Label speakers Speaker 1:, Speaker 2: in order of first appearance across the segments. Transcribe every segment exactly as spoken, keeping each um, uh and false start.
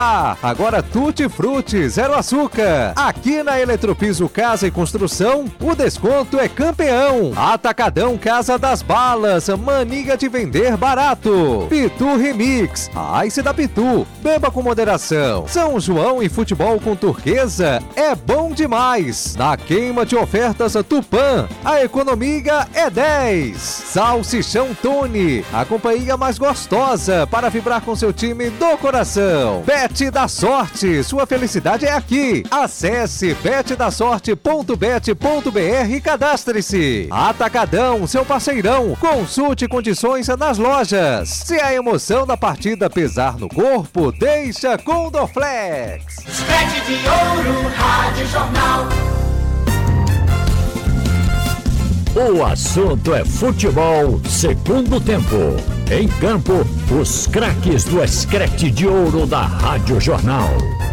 Speaker 1: Ah, agora Tutti Frutti, zero açúcar. Aqui na Eletropiso Casa e Construção, o desconto é campeão. Atacadão Casa das Balas, mania de vender barato. Pitu Remix, a Ice da Pitu, beba com moderação. São João e futebol com turquesa é bom demais. Na queima de ofertas Tupã, a economia é dez. Salsichão Tony, a companhia mais gostosa para vibrar com seu time do coração. Bet da Sorte, sua felicidade é aqui. Acesse bet da sorte ponto bet ponto br e cadastre-se. Atacadão, seu parceirão. Consulte condições nas lojas. Se a emoção da partida pesar no corpo, deixa com o Dorflex.
Speaker 2: Scratch de Ouro, Rádio Jornal.
Speaker 3: O assunto é futebol, segundo tempo. Em campo, os craques do Scratch de Ouro da Rádio Jornal.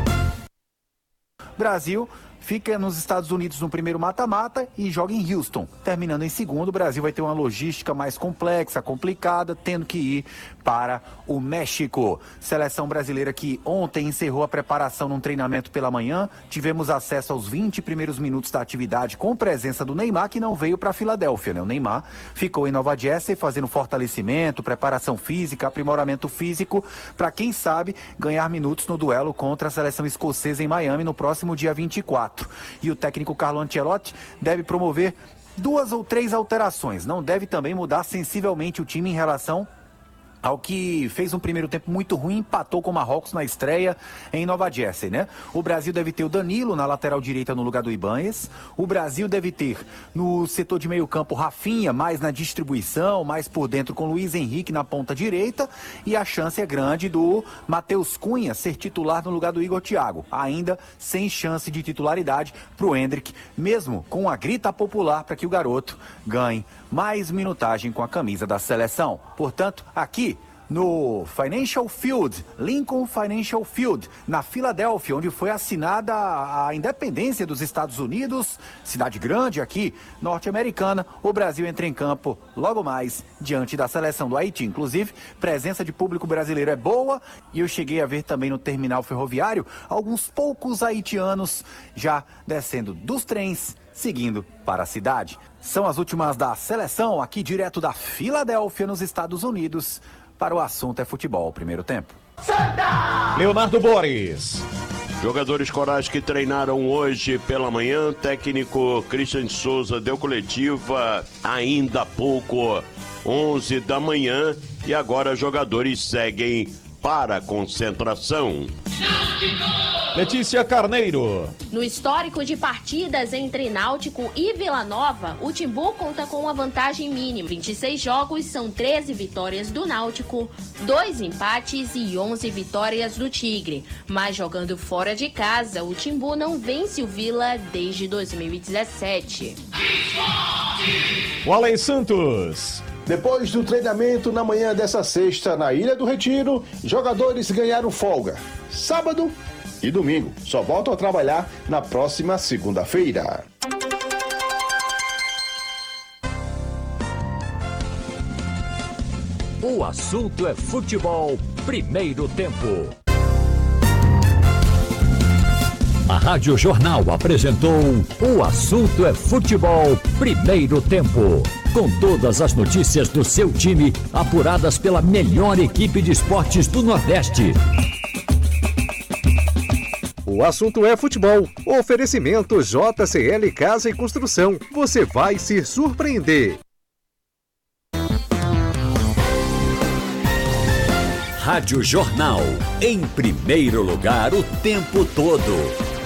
Speaker 4: Brasil fica nos Estados Unidos no primeiro mata-mata e joga em Houston. Terminando em segundo, o Brasil vai ter uma logística mais complexa, complicada, tendo que ir para o México. Seleção brasileira que ontem encerrou a preparação num treinamento pela manhã. Tivemos acesso aos vinte primeiros minutos da atividade com presença do Neymar, que não veio para a Filadélfia, né? O Neymar ficou em Nova Jersey fazendo fortalecimento, preparação física, aprimoramento físico, para quem sabe ganhar minutos no duelo contra a seleção escocesa em Miami no próximo dia vinte e quatro. E o técnico Carlo Ancelotti deve promover duas ou três alterações. Não deve também mudar sensivelmente o time em relação ao que fez um primeiro tempo muito ruim, empatou com o Marrocos na estreia em Nova Jersey, né? O Brasil deve ter o Danilo na lateral direita no lugar do Ibanez. O Brasil deve ter no setor de meio campo Rafinha, mais na distribuição, mais por dentro com Luiz Henrique na ponta direita. E a chance é grande do Matheus Cunha ser titular no lugar do Igor Thiago. Ainda sem chance de titularidade para o Endrick, mesmo com a grita popular para que o garoto ganhe mais minutagem com a camisa da seleção. Portanto, aqui no Financial Field, Lincoln Financial Field, na Filadélfia, onde foi assinada a independência dos Estados Unidos, cidade grande aqui, norte-americana, o Brasil entra em campo logo mais diante da seleção do Haiti. Inclusive, presença de público brasileiro é boa e eu cheguei a ver também no terminal ferroviário alguns poucos haitianos já descendo dos trens, seguindo para a cidade. São as últimas da seleção aqui direto da Filadélfia, nos Estados Unidos. Para o assunto é futebol, primeiro tempo.
Speaker 5: Leonardo Boris.
Speaker 6: Jogadores corais que treinaram hoje pela manhã, técnico Christian Souza deu coletiva ainda há pouco, onze da manhã, e agora jogadores seguem para a concentração.
Speaker 5: Letícia Carneiro.
Speaker 7: No histórico de partidas entre Náutico e Vila Nova, o Timbu conta com uma vantagem mínima. vinte e seis jogos, são treze vitórias do Náutico, dois empates e onze vitórias do Tigre. Mas jogando fora de casa, o Timbu não vence o Vila desde dois mil e dezessete.
Speaker 5: O Alei Santos.
Speaker 8: Depois do treinamento na manhã dessa sexta na Ilha do Retiro, jogadores ganharam folga. Sábado e domingo. Só voltam a trabalhar na próxima segunda-feira.
Speaker 3: O assunto é futebol, primeiro tempo. A Rádio Jornal apresentou O Assunto é Futebol, primeiro tempo. Com todas as notícias do seu time, apuradas pela melhor equipe de esportes do Nordeste.
Speaker 1: O assunto é futebol. Oferecimento J C L Casa e Construção. Você vai se surpreender.
Speaker 3: Rádio Jornal. Em primeiro lugar o tempo todo.